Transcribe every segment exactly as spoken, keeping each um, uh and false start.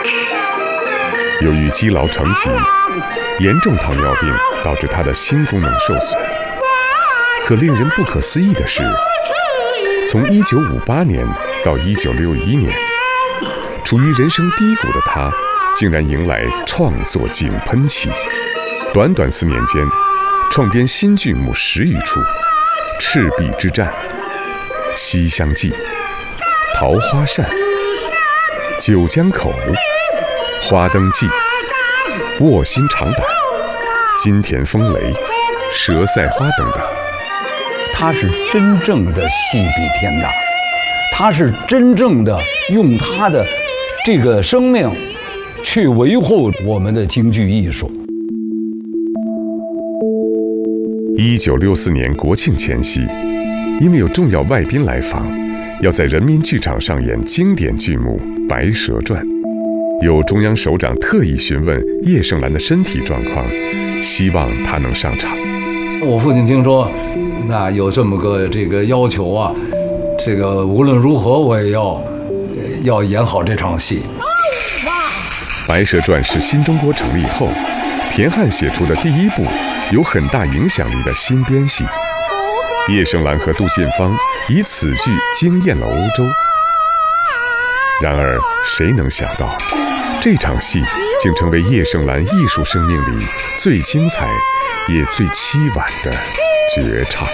由于积劳成疾，严重糖尿病导致他的心功能受损。可令人不可思议的是，从一九五八年到一九六一年，处于人生低谷的他，竟然迎来创作井喷期。短短四年间，创编新剧目十余出，《赤壁之战》、《西厢记》、《桃花扇》、《九江口》、《花灯记》、《卧薪尝胆》、《金田风雷》、《佘赛花》等等。 他是真正的戏比天大，他是真正的用他的这个生命去维护我们的京剧艺术。 一九六四年国庆前夕，因为有重要外宾来访，要在人民剧场上演经典剧目《白蛇传》，有中央首长特意询问叶盛兰的身体状况，希望她能上场。 我父亲听说，那有这么个这个要求啊，这个无论如何我也要要演好这场戏。 《白蛇传》是新中国成立后，田汉写出的第一部有很大影响力的新编戏。叶盛兰和杜近芳以此剧惊艳了欧洲。然而，谁能想到，这场戏竟成为叶盛兰艺术生命里最精彩也最凄婉的绝唱。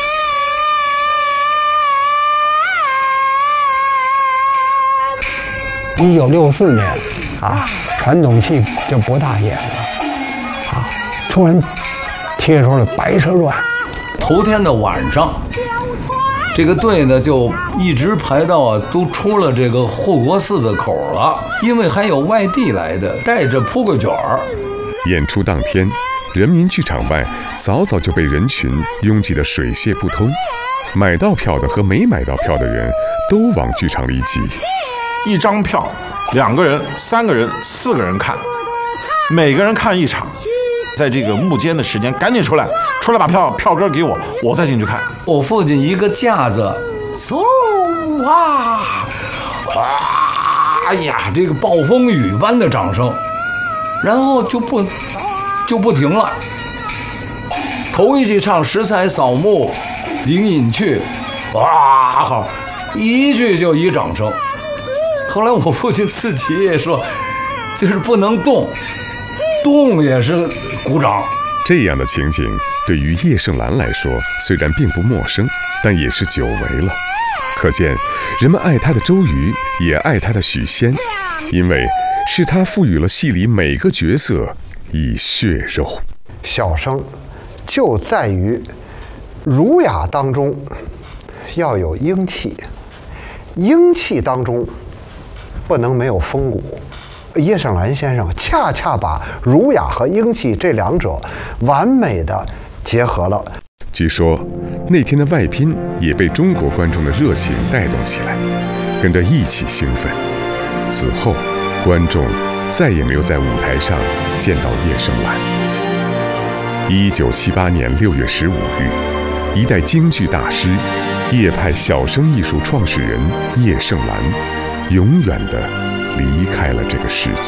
一九六四年，啊，传统戏就不大演了，啊，突然贴出了《白蛇传》。 头天的晚上，这个队呢就一直排到啊，都出了这个护国寺的口了，因为还有外地来的，带着铺个卷儿。 演出当天，人民剧场外早早就被人群拥挤得水泄不通，买到票的和没买到票的人都往剧场里挤。 一张票，两个人、三个人、四个人看，每个人看一场。在这个幕间的时间，赶紧出来，出来把票票根给我，我再进去看。 我父亲一个架子，嗖啊啊！哎呀，这个暴风雨般的掌声，然后就不就不停了。头一句唱十彩扫墓，灵隐去，哇好，一句就一掌声。后来我父亲自己也说，就是不能动，动也是鼓掌。 这样的情景对于叶盛兰来说虽然并不陌生，但也是久违了。可见人们爱他的周瑜，也爱他的许仙，因为是他赋予了戏里每个角色以血肉。 小生就在于儒雅当中要有英气，英气当中不能没有风骨。叶盛兰先生恰恰把儒雅和英气这两者完美的结合了。 据说那天的外宾也被中国观众的热情带动起来，跟着一起兴奋。此后，观众再也没有在舞台上见到叶盛兰。一九七八年六月十五日，一代京剧大师、叶派小生艺术创始人叶盛兰，永远的离开了这个世界。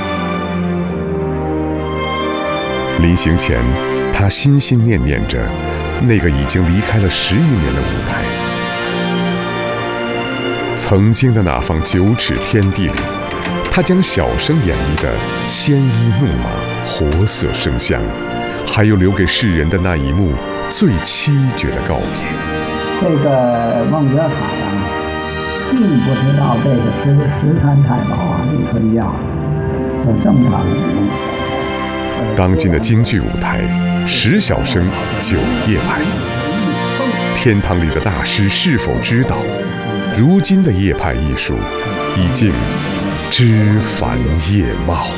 临行前，他心心念念着那个已经离开了十余年的舞台。曾经的那方九尺天地里，他将小生演绎的鲜衣怒马、活色生香，还有留给世人的那一幕最凄绝的告别。 这个孟德海啊，并不知道这个十十三太保啊，李存孝有这么大的名。 当今的京剧舞台，十小生九叶派，天堂里的大师是否知道，如今的叶派艺术已经枝繁叶茂？